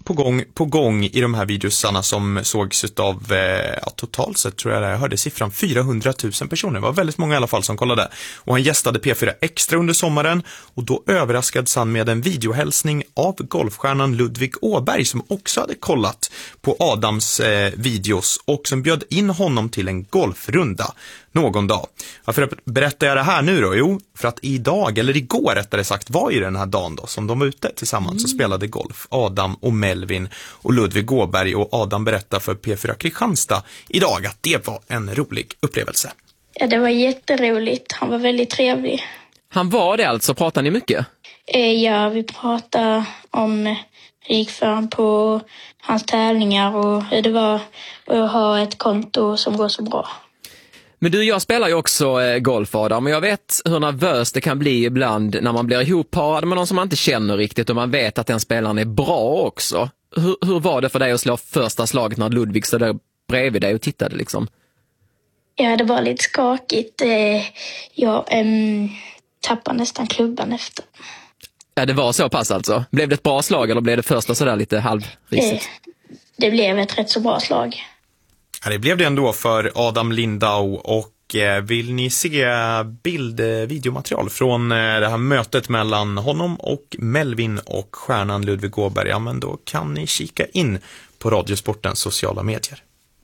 på gång i de här videosarna som sågs av totalt sett tror jag hörde siffran 400 000 personer. Det var väldigt många i alla fall som kollade. Och han gästade P4 Extra under sommaren och då överraskades han med en videohälsning av golfstjärnan Ludvig Åberg som också hade kollat på Adams videos och som bjöd in honom till en golfrunda någon dag. Varför berättar jag det här nu då? Jo, för att igår rättare sagt var ju den här dagen då som de var ute tillsammans och spelade golf. Adam och Melvin och Ludvig Åberg, och Adam berättar för P4 Kristianstad idag att det var en rolig upplevelse. Ja, det var jätteroligt. Han var väldigt trevlig. Han var det alltså? Pratade ni mycket? Ja, vi pratade om hur det gick för han på hans tävlingar och hur det var att ha ett konto som går så bra. Men jag spelar ju också golf, Adam, och jag vet hur nervös det kan bli ibland när man blir ihopparad med någon som man inte känner riktigt och man vet att den spelaren är bra också. Hur var det för dig att slå första slaget när Ludvig stod där bredvid dig och tittade liksom? Ja, det var lite skakigt. Jag tappade nästan klubban efter. Ja, det var så pass alltså. Blev det ett bra slag eller blev det första sådär lite halvrisigt? Det blev ett rätt så bra slag. Ja, det blev det ändå för Adam Lindau, och vill ni se videomaterial från det här mötet mellan honom och Melvin och stjärnan Ludvig Åberg, ja, men då kan ni kika in på Radiosportens sociala medier.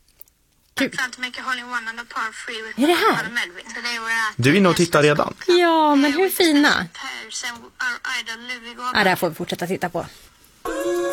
Är det här? Du är inne och tittar redan? Ja, men hur fina? Ja, det här får vi fortsätta titta på.